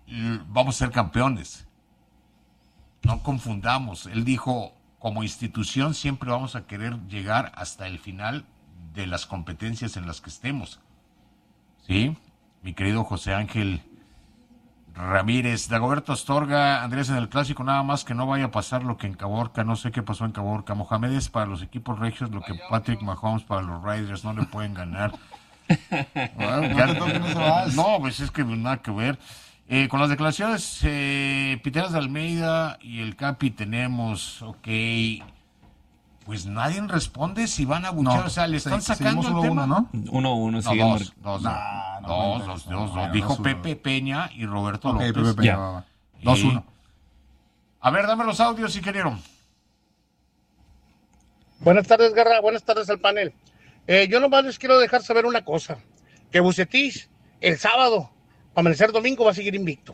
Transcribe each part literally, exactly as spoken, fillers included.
vamos a ser campeones. No confundamos. Él dijo, como institución siempre vamos a querer llegar hasta el final de las competencias en las que estemos. ¿Sí? Mi querido José Ángel Ramírez, Dagoberto Astorga, Andrés, en el clásico nada más que no vaya a pasar lo que en Caborca, no sé qué pasó en Caborca. Mohamed es para los equipos regios lo que Patrick Mahomes para los Raiders, no le pueden ganar. Bueno, ya, no, no, pues es que nada que ver. Eh, con las declaraciones eh, Piteras de Almeida y el Capi tenemos, ok, pues nadie responde si van a buchar, no, o sea, le están se, sacando el uno, tema. Uno, ¿no? Uno, uno, no, sigue dos, mar... dos, nah, no, dos, no, dos, no, dos, no, dos, dijo dos, Pepe Peña y Roberto okay, López. Pepe Peña, dos uno. A ver, dame los audios, ingeniero. Buenas tardes, Garra, buenas tardes al panel. Eh, yo nomás les quiero dejar saber una cosa, que Bucetich el sábado, para amanecer domingo, va a seguir invicto.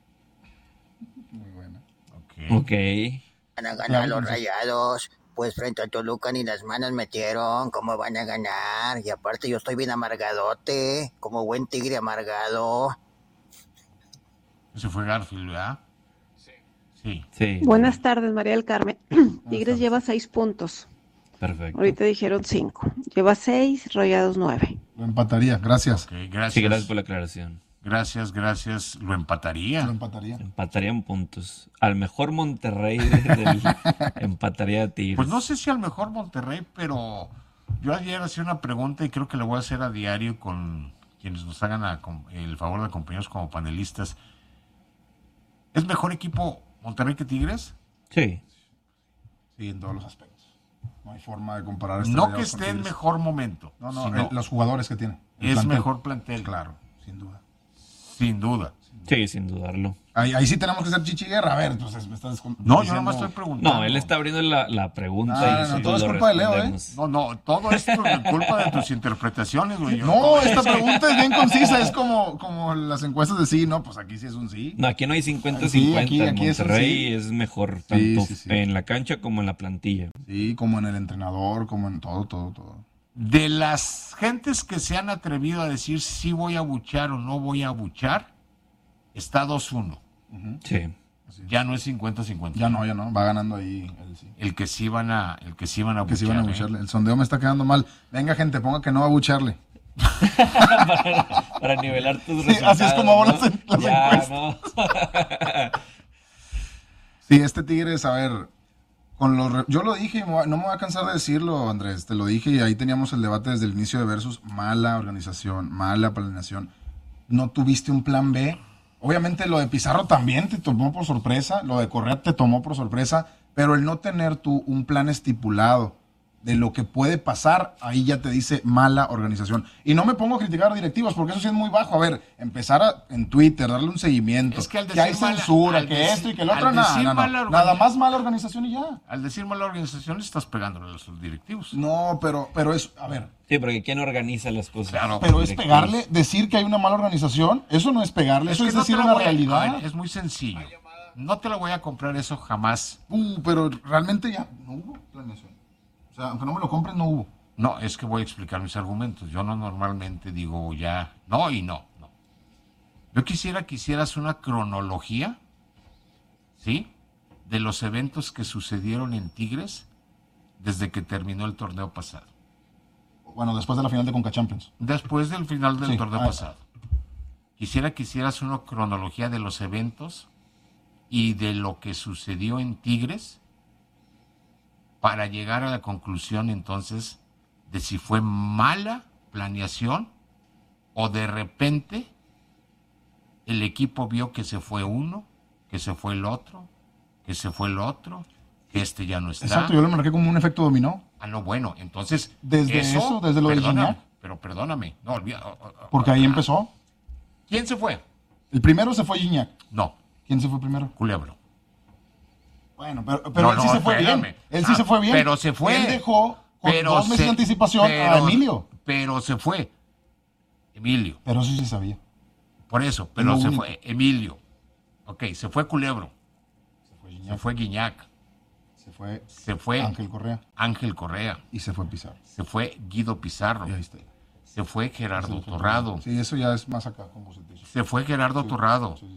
Muy bueno. Ok. okay. Van a ganar claro, los Rayados, pues frente a Toluca ni las manos metieron, ¿cómo van a ganar? Y aparte yo estoy bien amargadote, como buen tigre amargado. Ese fue Garfield, ¿verdad? Sí. Sí. sí. Buenas tardes, María del Carmen. Tigres lleva seis puntos. Perfecto. Ahorita dijeron cinco. Lleva seis, Rayados nueve. Lo empataría, gracias. Okay, gracias. Sí, gracias por la aclaración. Gracias, gracias. Lo empataría. Lo empataría. Empatarían puntos. Al mejor Monterrey del, empataría a Tigres. Pues no sé si al mejor Monterrey, pero yo ayer hacía una pregunta y creo que la voy a hacer a diario con quienes nos hagan a, el favor de acompañarnos como panelistas. ¿Es mejor equipo Monterrey que Tigres? Sí. Sí, en todos los aspectos. No hay forma de comparar este no que esté en mejor momento. No, no, el, los jugadores que tiene. Es plantel. Mejor plantel. Claro, sin duda. Sin duda. Sí, sin dudarlo. Ahí, ahí sí tenemos que ser chichiguerra. A ver, entonces me estás No, diciendo... yo no me estoy preguntando. No, él está abriendo la, la pregunta. Ah, y no, todo es culpa de Leo, ¿eh? No, no, todo esto es culpa de tus interpretaciones, güey. No, esta pregunta es bien concisa. Es como, como las encuestas de sí, no, pues aquí sí es un sí. No, aquí no hay cincuenta cincuenta. Sí, aquí, aquí Monterrey es, sí. es mejor, tanto sí, sí, sí. en la cancha como en la plantilla. Sí, como en el entrenador, como en todo, todo, todo. De las gentes que se han atrevido a decir si voy a buchar o no voy a buchar, está dos uno. Uh-huh. Sí. Ya no es cincuenta cincuenta. Ya no, ya no. Va ganando ahí el sí. El que sí van a, el que sí van a que buchar. Sí van a bucharle. ¿eh? El sondeo me está quedando mal. Venga, gente, ponga que no va a bucharle. para, para nivelar tus sí, resultados. Así es como van ¿no? las, las ya, encuestas. No. Sí, este Tigres, a ver, con los yo lo dije, no me voy a cansar de decirlo, Andrés, te lo dije y ahí teníamos el debate desde el inicio de Versus. Mala organización, mala planeación. No tuviste un plan B. Obviamente lo de Pizarro también te tomó por sorpresa, lo de Correa te tomó por sorpresa, pero el no tener tú un plan estipulado de lo que puede pasar, ahí ya te dice mala organización. Y no me pongo a criticar a directivos, porque eso sí es muy bajo. A ver, empezar a, en Twitter, darle un seguimiento, es que, al que hay mala, censura, que decir, esto y que el otro, nada, no, no, nada más mala organización y ya. Al decir mala organización estás pegándole a los directivos. No, pero, pero es, a ver. Sí, porque ¿quién organiza las cosas? Claro, pero es pegarle, decir que hay una mala organización, eso no es pegarle, es eso es no decir una realidad. Ver, es muy sencillo. No te la voy a comprar eso jamás. Uh, pero realmente ya no hubo planeación. O sea, aunque no me lo compren, no hubo. No, es que voy a explicar mis argumentos. Yo no normalmente digo ya no y no. no. Yo quisiera que hicieras una cronología, ¿sí? De los eventos que sucedieron en Tigres desde que terminó el torneo pasado. Bueno, después de la final de Conca Champions. Después del final del sí, torneo ah, pasado. Quisiera que hicieras una cronología de los eventos y de lo que sucedió en Tigres para llegar a la conclusión entonces de si fue mala planeación o de repente el equipo vio que se fue uno, que se fue el otro, que se fue el otro, que este ya no está. Exacto, yo lo marqué como un efecto dominó. Ah, no, bueno, entonces... Desde eso, eso desde lo del Gignac. Pero perdóname, no olvida... Porque ahí empezó. ¿Quién se fue? El primero se fue Gignac. No. ¿Quién se fue primero? Culebro. Bueno, pero, pero no, él sí no, se fue espérame. bien. Él sí ah, se fue bien. Pero se fue. Él dejó con pero dos meses se, de anticipación pero, a Emilio. Pero se fue. Emilio. Pero eso sí sabía. Por eso, pero se único. fue Emilio. Ok, se fue Culebro. Se fue Gignac. Se fue Gignac. Se fue, se fue Ángel Correa. Ángel Correa. Y se fue Pizarro. Se fue Guido Pizarro. Y ahí está. Se fue Gerardo Torrado. Sí, eso ya es más acá con Bucetich. Se fue Gerardo Torrado. Sí,